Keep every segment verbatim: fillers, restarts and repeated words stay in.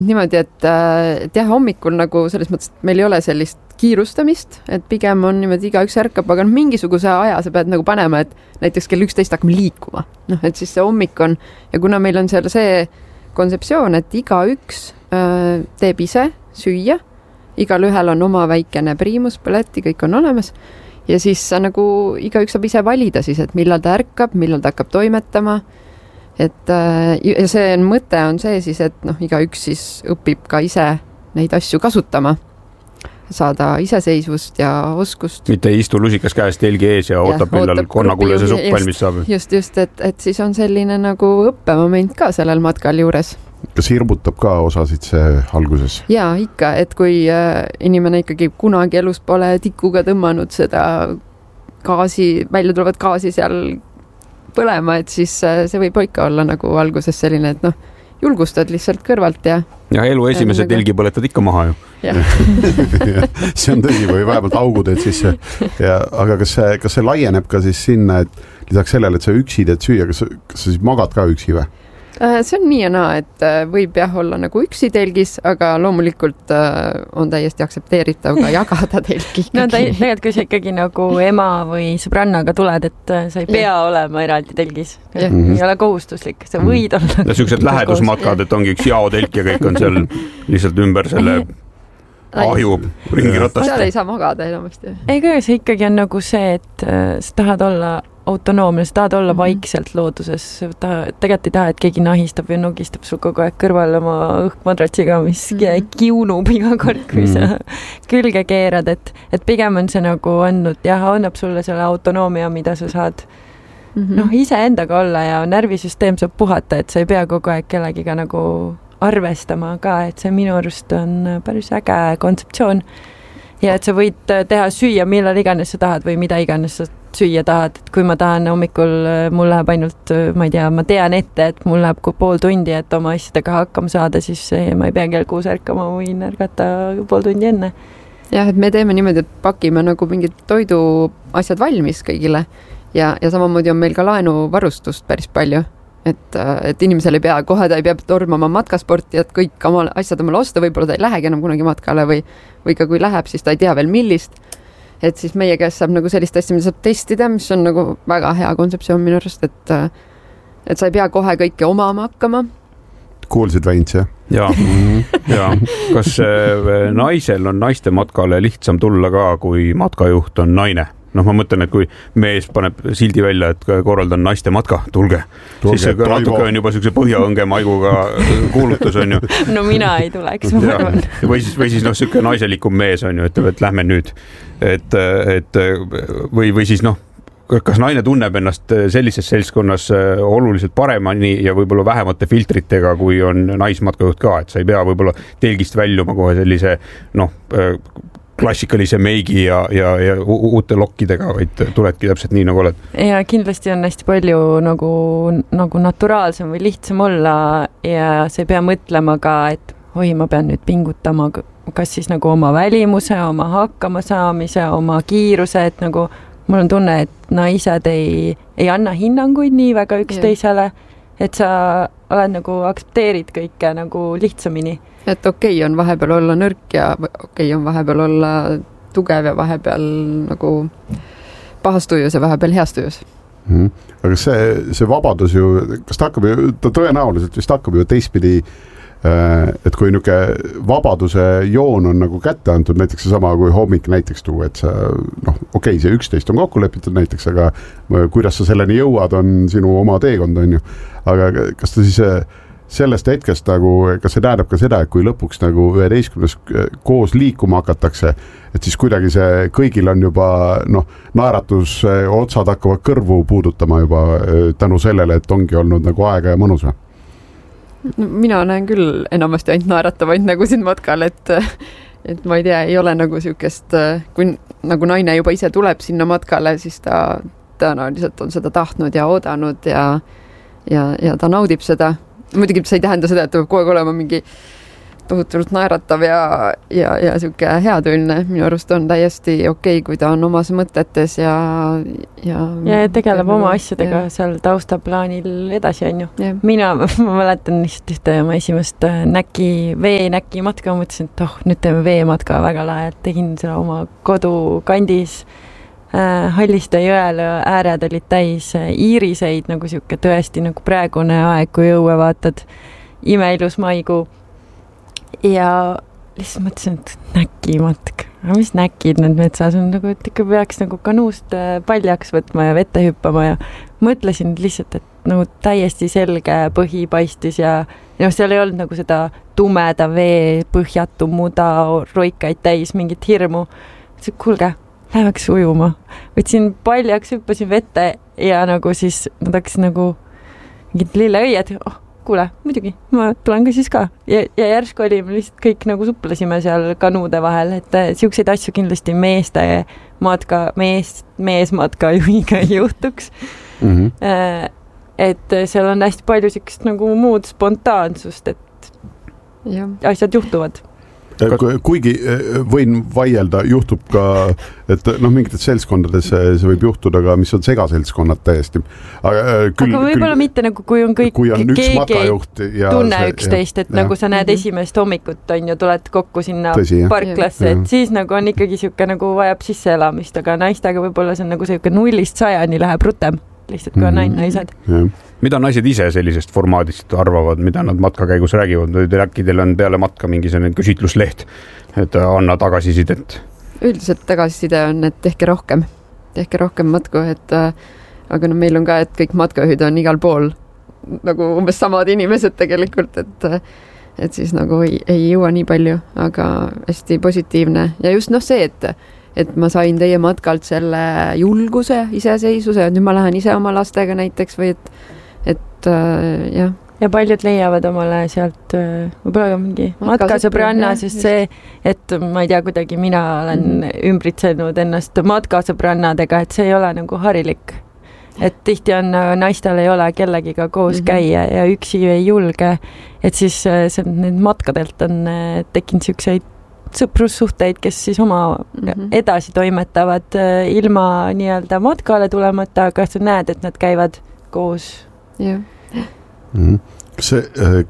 Niimoodi, et, et jah, hommikul nagu selles mõttes, et meil ei ole sellist kiirustamist, et pigem on niimoodi igaüks ärkab, aga mingisuguse aja sa pead nagu panema, et näiteks kell üksteist hakkame liikuma. Noh, et siis see hommik on, ja kuna meil on seal see kontseptsioon, et igaüks äh, teeb ise süüa, igal ühel on oma väikene priimus, põleti, kõik on olemas, ja siis sa nagu igaüks saab ise valida siis, et millal ta ärkab, millal ta hakkab toimetama. Et ja see on, mõte on see siis, et noh, igaüks siis õpib ka ise neid asju kasutama, saada iseseisvust ja oskust. Mitte ei istu lusikas käest telgi ees ja, ja ootab, millal konnakulle see supp valmis saab. Just, just, et, et siis on selline nagu õppemoment ka sellel matkal juures. Kas hirmutab ka osasid see alguses? Jaa, ikka, et kui äh, inimene ikkagi kunagi elus pole tikuga tõmmanud seda gaasi, välja tulevad gaasi seal põlema, et siis see võib ikka olla nagu alguses selline, et noh, julgustad lihtsalt kõrvalt ja... Ja elu esimese nagu... telgi põletad ikka maha ju. See on tõsi või vähemalt augud, et siis ja, aga kas see, kas see laieneb ka siis sinna, et lisaks sellele, et sa üksi teed süüa, kas, kas sa siis magad ka üksi või? See on nii ja naa, et võib jah olla nagu üksi telgis, aga loomulikult on täiesti aksepteeritav ka jagada telgi. No tegelikult, kui sa ikkagi nagu ema või sõbrannaga tuled, et sa ei pea ja. olema eraldi telgis. Ja. Mm-hmm. Ei ole kohustuslik, sa võid olla. Ja sellised lähedusmatkad, et ongi üks jaotelk ja kõik on seal lihtsalt ümber selle ahju ringi ratast. Seal ei saa magada enamasti. Ei, kui see ikkagi on nagu see, et sa tahad olla autonoomne, sa tahad olla vaikselt looduses, ta, tegelikult ei taha, et keegi nahistab või nugistab sul kogu aeg kõrval oma õhkmadratsiga, mis mm-hmm. kiunub iga kord, kui mm-hmm. sa külge keerad, et, et pigem on see nagu andnud, jah, annab sulle selle autonoomia, mida sa saad mm-hmm. noh, ise endaga olla ja närvisüsteem saab puhata, et sa ei pea kogu aeg kellegiga nagu arvestama ka, et see minu arust on päris äge kontseptsioon ja et sa võid teha süüa, millal iganes sa tahad või mida iganes sa süüa tahad, et kui ma tahan hommikul, mul läheb ainult, ma ei tea, ma tean ette, et mul läheb pool tundi, et oma asjadega hakkama saada, siis ma ei pea kell kuus ärkama, võin ärgata pool tundi enne. Jah, et me teeme niimoodi, et pakime nagu mingid toidu asjad valmis kõigile ja, ja samamoodi on meil ka laenuvarustust päris palju, et, et inimesel ei pea kohe, ta ei pea tormama matkasporti, et kõik oma asjad omale osta, võib-olla ta ei lähegi enam kunagi matkale või, või ka kui läheb, siis ta ei tea veel millist. Et siis meie käes saab nagu sellist asja, mida saab testida, mis on nagu väga hea kontseptsioon minu arust, et, et sa ei pea kohe kõike omama hakkama. Kuulsid Väints, jah? Jaa, ja. Kas naisel on naiste matkale lihtsam tulla ka, kui matkajuht on naine? Noh, ma mõtlen, et kui mees paneb sildi välja, et korraldan naiste matka, tulge. tulge siis see natuke on juba sellise põhjaõnge maiguga kuulutus on ju. No mina ei tuleks, ma arvan. Või siis, või siis noh, selline naiselikum mees on ju, ütleb, et lähme nüüd. Et, et, või, või siis noh, kas naine tunneb ennast sellises seltskonnas oluliselt paremani ja võib-olla vähemate filtritega, kui on naismatkajuht ka, et sa ei pea võib-olla telgist väljuma kohe sellise noh, klassikalise meigi ja, ja, ja uute lokkidega, vaid tuledki täpselt nii, nagu oled. Ja kindlasti on hästi palju nagu, nagu naturaalsem või lihtsam olla ja sa ei pea mõtlema ka, et oi, ma pean nüüd pingutama, kas siis nagu oma välimuse, oma hakkama saamise, oma kiiruse, et nagu mul on tunne, et naised ei, ei anna hinnanguid nii väga üksteisele, et sa oled nagu aktsepteerid kõike nagu lihtsamini. Et okei okay on vahepeal olla nõrk ja okei okay on vahepeal olla tugev ja vahepeal nagu pahastujus ja vahepeal heastujus. Mm. Aga see, see vabadus ju, kas ta hakkab ju, ta tõenäoliselt vist hakkab ju teistpidi, et kui niuke vabaduse joon on nagu kätte antud, näiteks see sama kui hommik näiteks tuu, et sa, noh, okei, okay, see üksteist on kokku lepitud näiteks, aga kuidas sa selleni jõuad, on sinu oma teekond, on ju. Aga kas ta siis sellest hetkest nagu, kas see tähendab ka seda, et kui lõpuks nagu üheteistkümnes koos liikuma hakatakse, et siis kuidagi see kõigil on juba, noh, naeratus otsad hakkavad kõrvu puudutama juba tänu sellele, et ongi olnud nagu aega ja mõnus või? Mina näen küll enamasti ainult naeratavaid nagu siin matkal, et, et ma ei tea, ei ole nagu siukest, kui nagu naine juba ise tuleb sinna matkale, siis ta tõenäoliselt on seda tahtnud ja oodanud ja, ja, ja ta naudib seda. Muidugi see ei tähenda seda, et peab kogu aeg olema mingi tohutult naeratav ja, ja, ja sihuke heatuline, minu arust on täiesti okei, kui ta on omas mõtetes ja ja, ja tegeleb ja, oma asjadega ja. Seal taustaplaanil edasi, on ju. Mina, ma mäletan lihtsalt ühte oma esimest näki, veenäki matka, mõtlesin, et oh, nüüd teeme veematka väga lahe, et tegin seda oma kodukandis äh, Halliste jõele ääred olid täis äh, iiriseid, nagu sihuke tõesti nagu praegune aeg, kui õue vaatad, imeilus maikuu. Ja lihtsalt mõtlesin, et näkimatk. Aga mis näkid need metsas on? Nagu, et ikka peaks nagu kanuust paljaks võtma ja vette hüppama ja mõtlesin lihtsalt, et nagu täiesti selge põhi paistis ja, ja seal ei olnud nagu seda tumeda vee, põhjatu muda, roikaid täis, mingit hirmu. Mõtlesin, kuulge, läheks ujuma. Võtsin paljaks, hüppasin vette ja nagu siis nad hakkasid nagu mingid lilleõied, oh, kuule, muidugi, ma tulen ka siis ka. Ja, ja järsku oli, me lihtsalt kõik nagu suplesime seal kanuude vahel, et siukseid asju kindlasti meeste matka, mees, meesmatka juhiga ei juhtuks. Mm-hmm. Et seal on hästi palju siukest nagu muud spontaansust, et ja. Asjad juhtuvad. Kuigi võin vaielda, juhtub ka, et noh, mingites seltskondades see võib juhtuda ka, mis on segaseltskonnad täiesti. Aga, küll, aga võib-olla küll, mitte nagu, kui on kõik, kui on keegi ei tunne see, üksteist, et ja, nagu sa näed mm-hmm. esimest hommikut, on ju, tuled kokku sinna Tõsi, parklasse, et siis nagu on ikkagi siuke nagu vajab sisseelamist, aga naistega võib-olla see on nagu siuke nullist sajani läheb rutem, lihtsalt kui on mm-hmm. naised. Ja. Mida naised ise sellisest formaadist arvavad, mida nad matka käigus räägivad? Äkki teil on peale matka mingi selline küsitlusleht, et anna tagasisidet? Üldiselt tagasiside on, et tehke rohkem. Tehke rohkem matku, et aga no meil on ka, et kõik matkajuhid on igal pool nagu umbes samad inimesed tegelikult, et, et siis nagu ei, ei jõua nii palju, aga hästi positiivne. Ja just noh see, et et ma sain teie matkalt selle julguse, iseseisuse, et nüüd ma lähen ise oma lastega näiteks või et et äh, jah. Ja paljud leiavad omale sealt äh, võib-olla mingi matkasõbranna, sest see, et ma ei tea, kuidagi mina olen mm-hmm. ümbritsenud ennast matkasõbrannadega, et see ei ole nagu harilik. Et tihti on, naistel ei ole kellegiga koos mm-hmm. käia ja üksi ei julge, et siis see, need matkadelt on tekkinud siukseid sõprussuhteid, kes siis oma mm-hmm. edasi toimetavad ilma nii-öelda matkale tulemata, aga sa näed, et nad käivad koos. Yeah. Mm-hmm. See,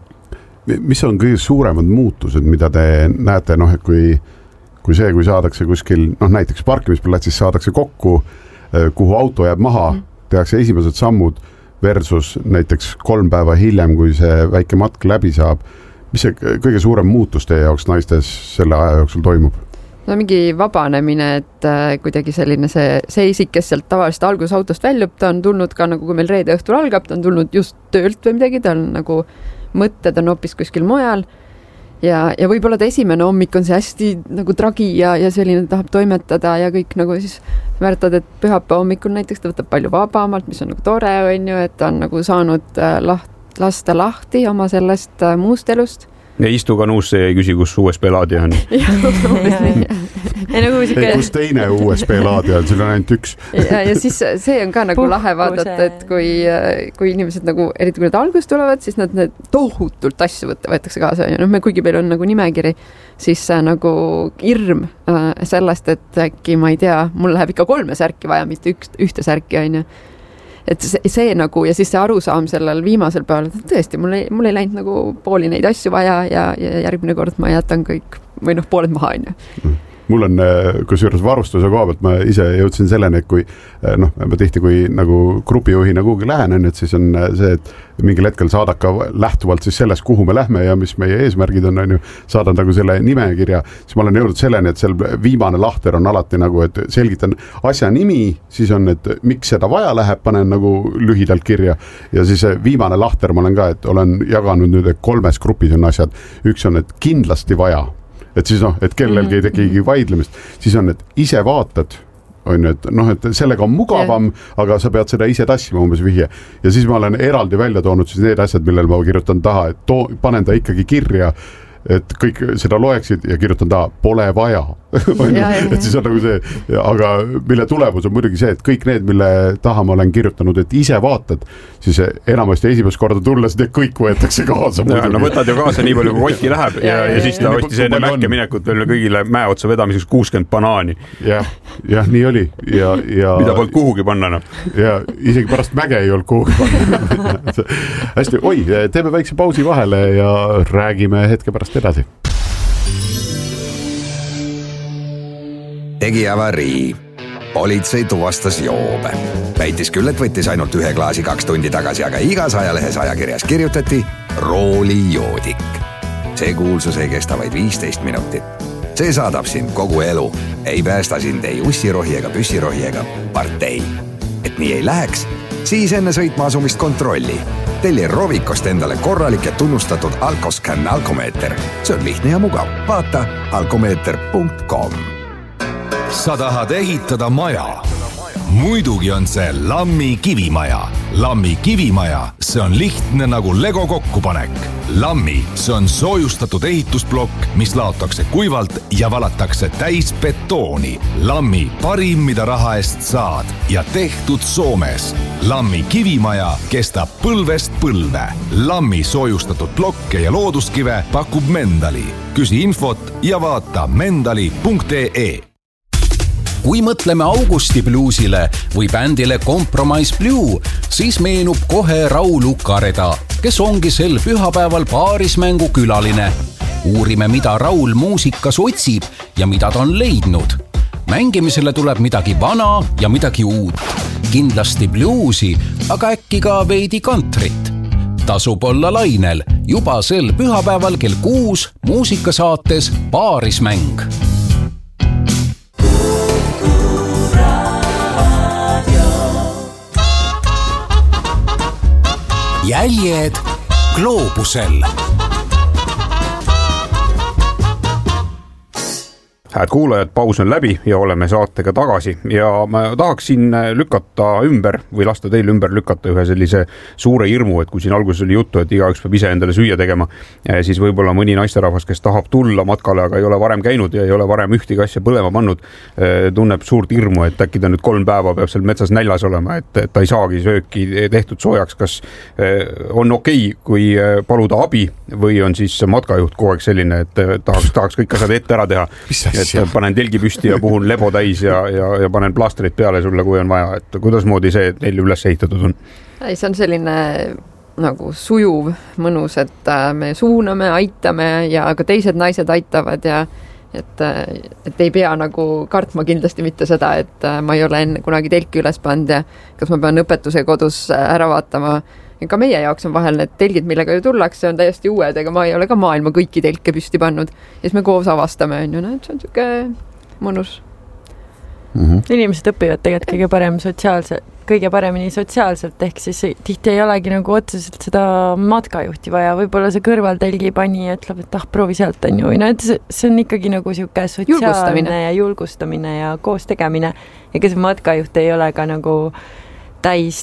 mis on kõige suuremad muutused, mida te näete, noh, et kui, kui see, kui saadakse kuskil, noh, näiteks parkimisplatsis saadakse kokku, kuhu auto jääb maha, mm-hmm. tehakse esimesed sammud versus näiteks kolm päeva hiljem, kui see väike matk läbi saab. Mis see kõige suurem muutus teie jaoks naistes selle aja jooksul toimub? No mingi vabanemine, et äh, kuidagi selline see, see isik, kes sealt tavaliselt alguses autost väljub, ta on tulnud ka nagu, kui meil reede õhtul algab, ta on tulnud just töölt või midagi, ta on nagu mõtted on hoopis kuskil mujal ja, ja võib-olla ta esimene hommik on see hästi nagu tragi ja, ja selline tahab toimetada ja kõik nagu siis märtad, et pühapäeva hommikul näiteks ta võtab palju vabamalt, mis on nagu tore, on ju, et ta on nagu saanud äh, laht, lasta lahti oma sellest äh, muust elust. Ja istu kanuusse ja ei küsi, kus U S B laadi on. Nagu siuke... Kus teine U S B laadi on, seal on ainult üks. ja, ja siis see on ka nagu Puhku lahe vaadata, et kui, kui inimesed nagu, eriti kui nad alguses tulevad, siis nad need tohutult asju võtta, võetakse kaasa. Ja noh, me kuigi meil on nagu nimekiri, siis nagu hirm sellest, et äkki ma ei tea, mul läheb ikka kolme särki vaja, mitte üks, ühte särki on ju. Et see, see nagu ja siis see arusaam sellel viimasel päeval, et tõesti, mul ei, mul ei läinud nagu pooli neid asju vaja ja, ja järgmine kord ma jätan kõik või noh, pooled maha on ju. Mul on, kusjuures varustuse koha pealt ma ise jõudsin selleni, et kui noh, ma tihti kui nagu grupijuhina kuhugi lähen, on, et siis on see, et mingil hetkel saadad ka lähtuvalt siis sellest, kuhu me lähme ja mis meie eesmärgid on, on ju, saadan nagu selle nimekirja, siis ma olen jõudnud selleni, et seal viimane lahter on alati nagu, et selgitan asja nimi, siis on, et miks seda vaja läheb, panen nagu lühidalt kirja ja siis viimane lahter ma olen ka, et olen jaganud nüüd, et kolmes grupis on asjad, üks on, et kindlasti vaja, et siis noh, et kellelgi ei tekigi vaidlemist, siis on, et ise vaatad, on, et noh, et sellega on mugavam, yeah. aga sa pead seda ise tassima umbes vihje. Ja siis ma olen eraldi välja toonud siis need asjad, millel ma kirjutan taha, et too, panen ta ikkagi kirja, et kõik seda loeksid ja kirjutan taha, pole vaja. et siis on nagu see, aga mille tulemus on muidugi see, et kõik need, mille taha ma olen kirjutanud, et ise vaatad, siis enamasti esimest korda tulles need kõik võetakse kaasa. Ja, no võtad ju kaasa nii palju, kui kotti läheb ja, ja, ja siis ta ostis enne mäkke minekut veel kõigile mäeotsa vedamiseks kuuskümmend banaani. Jah, jah, nii oli. Ja, ja, mida polnud kuhugi panna. No. Ja isegi pärast mäge ei olnud kuhugi panna. Hästi, oi, teeme väikse pausi vahele ja räägime hetke pärast edasi. Tegi avarii. Politsei tuvastas joobe. Väitis küll, et võttis ainult ühe klaasi kaks tundi tagasi, aga igas ajalehes ajakirjas kirjutati roolijoodik. See kuulsus ei kesta vaid viisteist minutit. See saadab sind kogu elu. Ei päästa sind ei ussirohi ega püssirohi ega partei. Et nii ei läheks, siis enne sõitma asumist kontrolli. Telli Rovikost endale korralik ja tunnustatud alkoscan alkomeeter. See on lihtne ja mugav. Vaata alkomeeter punkt com. Sa tahad ehitada maja. Muidugi on see Lammi kivimaja. Lammi kivimaja, see on lihtne nagu Lego kokkupanek. Lammi, see on soojustatud ehitusblokk, mis laotakse kuivalt ja valatakse täis betooni. Lammi parim, mida raha eest saad ja tehtud Soomes. Lammi kivimaja kestab põlvest põlve. Lammi soojustatud blokke ja looduskive pakub Mendali. Küsi infot ja vaata mendali punkt ee. Kui mõtleme Augusti bluusile või bändile Compromise Blue, siis meenub kohe Raul Ukareda, kes ongi sel pühapäeval paarismängu külaline. Uurime, mida Raul muusikas otsib ja mida ta on leidnud. Mängimisele tuleb midagi vana ja midagi uut. Kindlasti bluusi, aga äkki ka veidi kantrit. Tasub olla lainel juba sel pühapäeval kell kuus muusikasaates Paarismäng. Jäljed gloobusel. Hääd kuulajad, paus on läbi ja oleme saatega tagasi ja ma tahaksin lükata ümber või lasta teil ümber lükata ühe sellise suure hirmu, et kui siin alguses oli juttu, et igaüks peab ise endale süüa tegema, siis võib-olla mõni naisterahvas, kes tahab tulla matkale, aga ei ole varem käinud ja ei ole varem ühtegi asja põlema pannud, tunneb suurt hirmu, et äkki ta nüüd kolm päeva peab seal metsas näljas olema, et ta ei saagi sööki tehtud soojaks. Kas on okei, kui paluda abi või on siis matkajuht kogu aeg selline, et tahaks, tahaks kõik asjad ette ära teha? Et panen telgi püsti ja puhun lebo täis ja, ja, ja panen plaastrid peale sulle, kui on vaja, et kuidas moodi see neil üles ehitatud on? Ei, see on selline nagu sujuv mõnus, et me suuname, aitame ja ka teised naised aitavad ja et, et ei pea nagu kartma kindlasti mitte seda, et ma ei ole enne kunagi telki üles pand ja kas ma pean õpetuse kodus ära vaatama. Ja ka meie jaoks on vahel need telgid, millega ju tullakse, on täiesti uued, ega ma ei ole ka maailma kõiki telke püsti pannud. Ja siis me koos avastame, on ju, see on siuke mõnus. Mm-hmm. Inimesed õpivad tegelikult kõige parem sotsiaalse, kõige paremini sotsiaalselt, ehk siis tihti ei olegi nagu otseselt seda matkajuhti vaja, võib-olla see kõrvaltelgi pani ja ütleb, et ah, proovi sealt on ju, no, et see on ikkagi nagu siuke sotsiaalne ja julgustamine ja koos tegemine, ega see matkajuht ei ole ka nagu täis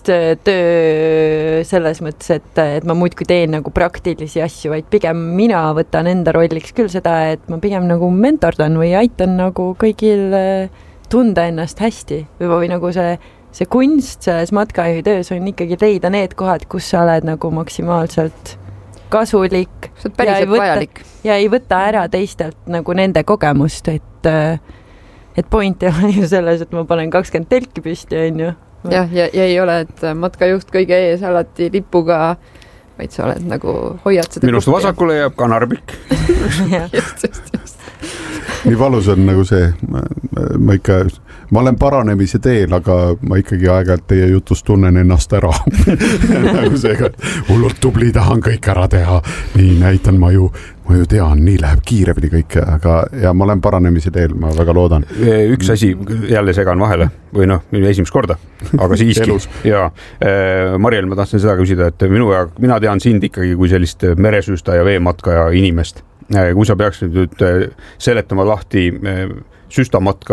töö selles mõttes, et, et ma muudkui teen nagu praktilisi asju, vaid pigem mina võtan enda rolliks küll seda, et ma pigem nagu mentordan või aitan nagu kõigil tunda ennast hästi või, või nagu see, see kunst selles matkajuhi töös on ikkagi leida need kohad, kus sa oled nagu maksimaalselt kasulik see on päriselt ja võtta, vajalik ja ei võta ära teistelt nagu nende kogemust, et, et point ei ole ju selles, et ma panen kakskümmend telki püsti, on ju. Jah, ja, ja ei ole, et matkajuht kõige ees alati lipuga, vaid sa oled nagu hoiad seda minust vasakule jääb kanarbik. just, just, just. Nii valus on nagu see, ma, ma ikka, ma olen paranemise teel, aga ma ikkagi aeg-ajalt teie jutust tunnen ennast ära. nagu seega, hullult tubli tahan kõik ära teha, nii näitan ma ju, ma ju tean, nii läheb kiiremini kõik, aga ja ma olen paranemise teel, ma väga loodan. Üks asi, jälle segan vahele või noh, esimest korda, aga siiski. ja Mariel, ma tahtsin seda küsida, et minu ja mina tean sind ikkagi kui sellist meresüüsta ja veematka ja inimest. Kui sa peaksid nüüd seletama lahti süstamatka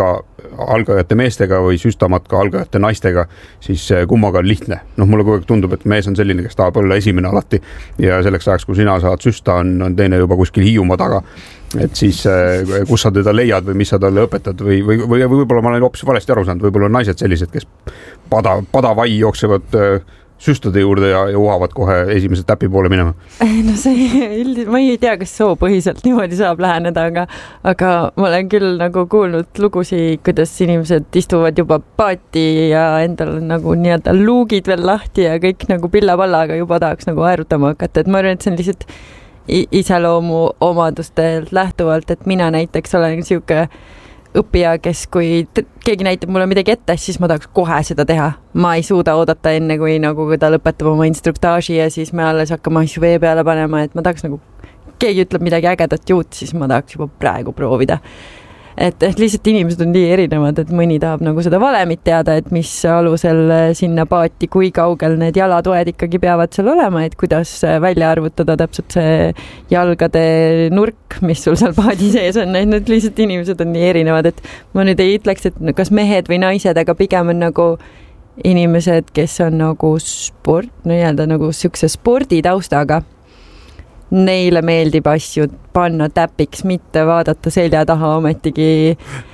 algajate meestega või süstamatka algajate naistega, siis kummaga on lihtne. Noh, mulle kogu aeg tundub, et mees on selline, kes tahab olla esimene alati ja selleks ajaks, kui sina saad süsta, on, on teine juba kuskil Hiiumaa taga. Et siis kus sa teda leiad või mis sa talle õpetad või, või, või, või võib-olla ma olen hoopis valesti aru saanud, võib-olla on naised sellised, kes pada, padavai jooksevad süstade juurde ja, ja uhavad kohe esimese täpi poole minema. No see üldiselt, ma ei tea, kas soopõhiselt niimoodi saab läheneda, aga, aga ma olen küll nagu kuulnud lugusi, kuidas inimesed istuvad juba paati ja endal nagu nii-öelda luugid veel lahti ja kõik nagu pilla-pallaga juba tahaks nagu aerutama hakata, et ma arvan, et see on lihtsalt iseloomu omadustelt lähtuvalt, et mina näiteks olen siuke õppija, kes kui keegi näitab mulle midagi ette, siis ma tahaks kohe seda teha. Ma ei suuda oodata enne, kui nagu ta lõpetab oma instruktaaži ja siis me alles hakkame asju vee peale panema, et ma tahaks nagu, keegi ütleb midagi ägedat juut, siis ma tahaks juba praegu proovida. Et, et lihtsalt inimesed on nii erinevad, et mõni tahab nagu seda valemit teada, et mis alusel sinna paati, kui kaugel need jalatoed ikkagi peavad seal olema, et kuidas välja arvutada täpselt see jalgade nurk, mis sul seal paadi sees on, et need lihtsalt inimesed on nii erinevad, et ma nüüd ei ütleks, et kas mehed või naised, aga pigem on nagu inimesed, kes on nagu sport, no nii-öelda nagu siukse sporditaustaga. Neile meeldib asju panna täpiks, mitte vaadata selja taha ometigi,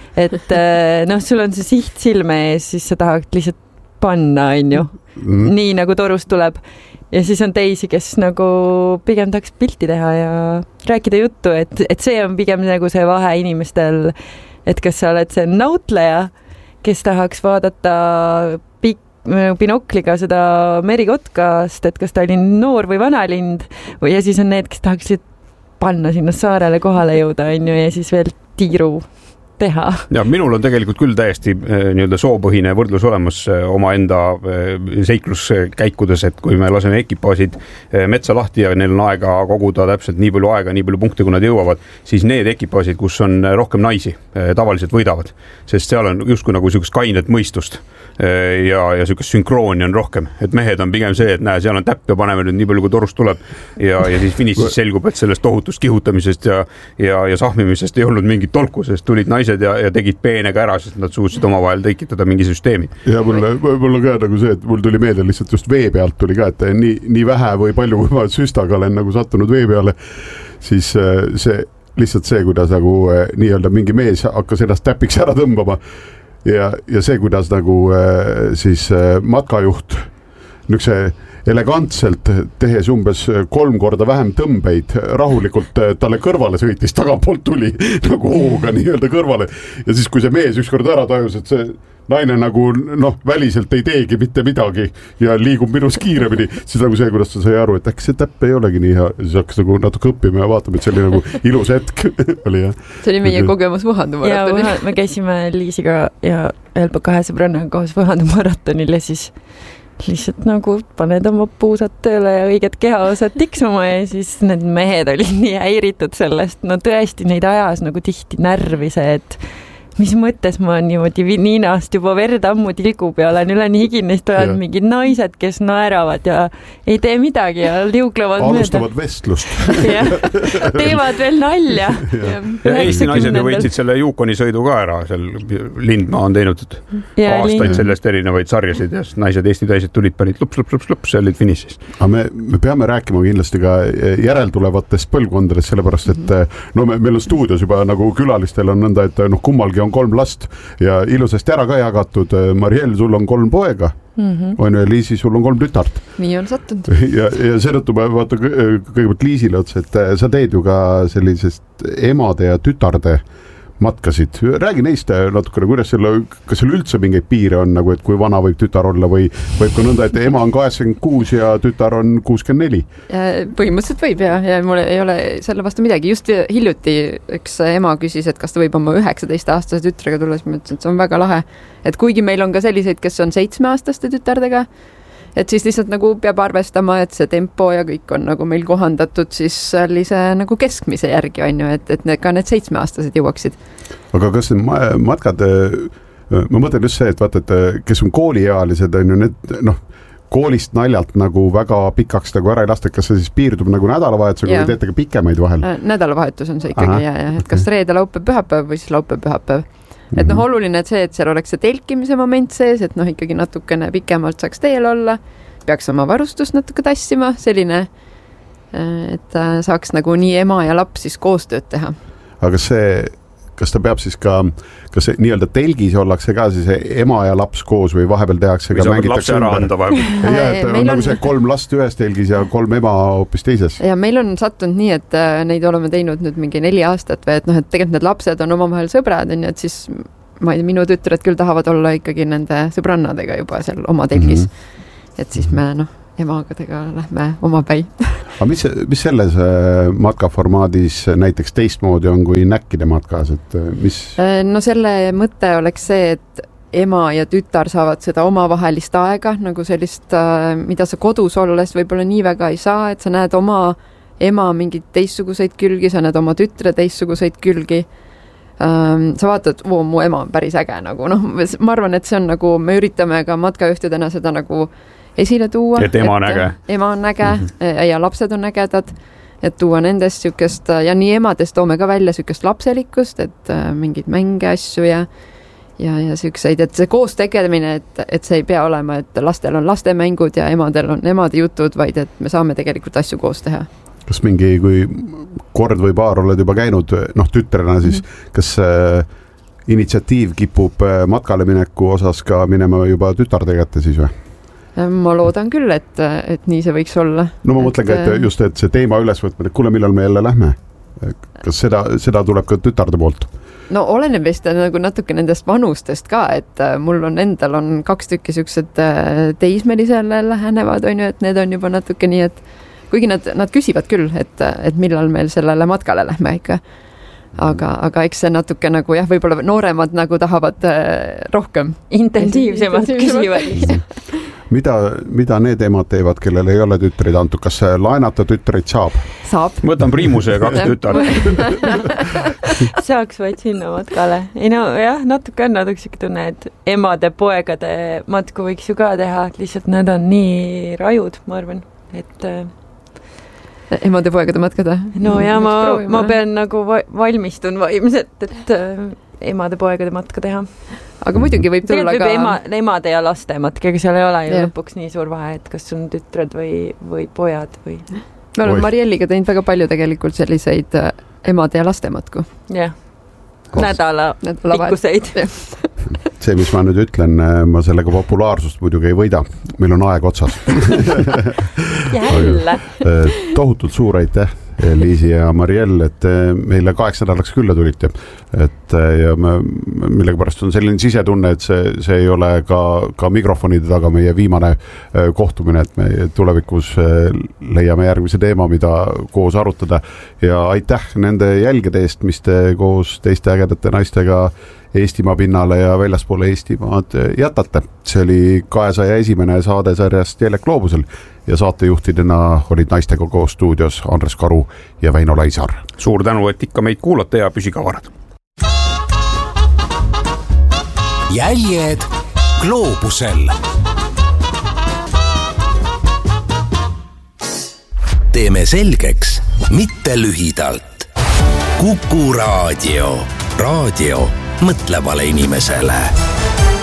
et noh, sul on see siht silme ees, siis sa tahad lihtsalt panna, on ju, mm. nii nagu torust tuleb. Ja siis on teisi, kes nagu pigem tahaks pilti teha ja rääkida juttu, et, et see on pigem nagu see vahe inimestel, et kas sa oled see nautleja, kes tahaks vaadata pikk binokliga seda merikotkast, et kas ta oli noor või vanalind või ja siis on need, kes tahaksid panna sinna saarele kohale jõuda, on ju, ja siis veel tiiru teha. Ja minul on tegelikult küll täiesti nii-öelda soopõhine võrdlus olemas oma enda seikluskäikudes, et kui me laseme ekipaasid metsa lahti ja neil on aega koguda täpselt nii palju aega, nii palju punkte, kui nad jõuavad, siis need ekipaasid, kus on rohkem naisi, tavaliselt võidavad, sest seal on justkui nagu siukest kainet mõistust ja, ja siukest sünkrooni on rohkem, et mehed on pigem see, et näe, seal on täpp ja paneme nüüd nii palju, kui torust tuleb ja, ja siis finišis selgub, et sellest tohutust kihutamisest ja, ja, ja sahmimisest ei olnud mingit tolku, sest tulid naised ja, ja tegid peenega ära, sest nad suutsid omavahel tekitada mingi süsteemi. Ja mulle, mulle ka nagu see, et mul tuli meelde lihtsalt just vee pealt tuli ka, et nii, nii vähe või palju, kui ma süstaga olen nagu sattunud vee peale, siis see lihtsalt see, kuidas nagu nii-öelda mingi mees hakkas ennast täpiks ära tõmbama ja, ja see, kuidas nagu siis matkajuht niisuguse elegantselt tehes umbes kolm korda vähem tõmbeid rahulikult talle kõrvale sõitis, tagantpoolt tuli nagu hooga nii-öelda kõrvale ja siis, kui see mees ükskord ära tajus, et see naine nagu noh, väliselt ei teegi mitte midagi ja liigub minust kiiremini, siis nagu see, kuidas ta sai aru, et äkki see täpp ei olegi nii hea, siis hakkas nagu natuke õppima ja vaatame, et see oli nagu ilus hetk oli jah. See oli meie kogemus Võhandu-maratonil. Ja me käisime Liisiga ja L B kahe sõbrannaga koos Võhandu-maratonil ja siis lihtsalt nagu paned oma puusad tööle ja õiged kehaosad tiksuma ja siis need mehed olid nii häiritud sellest, no tõesti neid ajas nagu tihti närvi see, et mis mõttes ma niimoodi niinast juba verd ammu tilgub ja olen üle nii higinest ajad mingid naised, kes naeravad ja ei tee midagi ja liuglevad alustavad mööda. Vestlust. Ja, teevad veel nalja. Ja, ja Eesti naised ju võitsid selle Yukoni sõidu ka ära, seal Lindmaa on teinud ja, aastaid lind. Sellest erinevaid sarjasid ja naised Eesti täised tulid panid lups, lups, lups, lups, see olid finišis. Aga me, me peame rääkima kindlasti ka järeltulevatest põlvkondadest, sellepärast et no me, meil on stuudios juba nagu külalistel on nõnda, et noh, kummalgi on kolm last ja ilusasti ära ka jagatud. Mariel, sul on kolm poega, mm-hmm. on ju, Liisi, sul on kolm tütart. Nii on sattunud. Ja, ja seetõttu ma vaata kõigepealt Liisile otsa, et sa teed ju ka sellisest emade ja tütarde matkasid. Räägi neist natukene, kuidas selle, kas seal üldse mingeid piire on, nagu, et kui vana võib tütar olla või võib ka nõnda, et ema on kaheksakümmend kuus ja tütar on kuuskümmend neli? Põhimõtteliselt võib ja, ja mul ei ole selle vastu midagi. Just hiljuti üks ema küsis, et kas ta võib oma üheksateist aastase tütrega tulla, siis ma ütlesin, et see on väga lahe. Et kuigi meil on ka selliseid, kes on seitsme aastaste tütardega, et siis lihtsalt nagu peab arvestama, et see tempo ja kõik on nagu meil kohandatud siis sellise nagu keskmise järgi on ju, et, et need, ka need seitsmeaastased jõuaksid. Aga kas need matkad, ma mõtlen just see, et vaata, et kes on kooliealised on ju, need noh, koolist naljalt nagu väga pikaks nagu ära ei lasta, kas see siis piirdub nagu nädalavahetusega või teete ka pikemaid vahel? Nädalavahetus on see ikkagi, ja, ja, et kas reede, laupäev, pühapäev või siis laupäev, pühapäev. et noh, oluline et see, et seal oleks see telkimise moment sees, et noh, ikkagi natukene pikemalt saaks teel olla, peaks oma varustust natuke tassima, selline, et saaks nagu nii ema ja laps siis koostööd teha. Aga see, kas ta peab siis ka, kas see nii-öelda telgis ollakse ka siis ema ja laps koos või vahepeal tehakse või ka mängitakse lapse ära anda vahepeal? ja, et on nagu see kolm last ühes telgis ja kolm ema hoopis teises. Ja meil on sattunud nii, et neid oleme teinud nüüd mingi neli aastat või et noh, et tegelikult need lapsed on omavahel sõbrad, et siis ma ei tea, minu tütred küll tahavad olla ikkagi nende sõbrannadega juba seal oma telgis. Mm-hmm. Et siis me noh, emagadega lähme oma päi. Aga mis, mis selles matkaformaadis näiteks teistmoodi on kui näkkide matkas, et mis? No selle mõte oleks see, et ema ja tütar saavad seda omavahelist aega, nagu sellist, mida sa kodus olles võib-olla nii väga ei saa, et sa näed oma ema mingeid teistsuguseid külgi, sa näed oma tütre teistsuguseid külgi. Sa vaatad, oo, mu ema on päris äge, nagu noh, ma arvan, et see on nagu, me üritame ka matkajuhtidena seda nagu esile tuua. Et ema on äge. Ema on äge mm-hmm. ja lapsed on ägedad, et tuua nendest sükest, ja nii emadest toome ka välja sükest lapselikkust, et mingid mänge asju ja, ja, ja sükseid, et see koos tegelemine, et, et see ei pea olema, et lastel on lastemängud ja emadel on emade jutud, vaid et me saame tegelikult asju koos teha. Kas mingi, kui kord või paar oled juba käinud, noh tütrena siis, mm-hmm. kas äh, initsiatiiv kipub äh, matkale mineku osas ka minema juba tütarde kätte siis või? Ma loodan küll, et, et nii see võiks olla. No ma mõtlen ka, et just, et see teema ülesvõtmine, et kuule, millal me jälle lähme? Kas seda, seda tuleb ka tütarde poolt? No oleneb vist nagu natuke nendest vanustest ka, et mul on endal on kaks tükki siuksed teismelisele lähenevad, on ju, et need on juba natuke nii, et kuigi nad, nad küsivad küll, et, et millal meil sellele matkale lähme ikka. Aga, aga eks see natuke nagu jah, võib-olla nooremad nagu tahavad rohkem. Intensiivsemad küsivad. Mida, mida need emad teevad, kellel ei ole tütreid antud? Kas laenata tütreid saab? Saab. Võtan Priimuse ja kaks tütart. Saaks vaid sinna matkale. Ei no jah, natuke on natuke siuke tunne, et emade poegade matku võiks ju ka teha, lihtsalt need on nii rajud, ma arvan, et emade poegade matkada? No ja ma, ma pean nagu valmistun vaimselt, et emade poegade matka teha. Aga muidugi võib tulla võib ka... Ema, emade ja laste matk, ega seal ei ole ju yeah. lõpuks nii suur vahe, et kas on tütred või, või pojad või... Me oleme Marielliga teinud väga palju tegelikult selliseid emade ja laste matku. Jah, yeah. nädala, nädala pikkuseid. See, mis ma nüüd ütlen, ma sellega populaarsust muidugi ei võida. Meil on aeg otsas. Jälle. Tohutult suur aitäh, Liisi ja Mariell, et meile kaheks nädalaks külla tulite. Et, ja me, millega pärast on selline sisetunne, et see, see ei ole ka, ka mikrofonide taga meie viimane kohtumine, et me tulevikus leiame järgmise teema, mida koos arutada. Ja aitäh nende jälgede eest, mis te koos teiste ägedate naistega Eestimaa pinnale ja väljaspoole Eestimaad jätate. See oli kahesaja esimene saade sarjast Jelek Gloobusel ja saatejuhtidena olid naistega koos stuudios Andres Karu ja Väino Laisar. Suur tänu, et ikka meid kuulate ja püsi kavarad. Jäljed Gloobusel. Teeme selgeks, mitte lühidalt. Kuku Raadio. Raadio mõtlevale inimesele.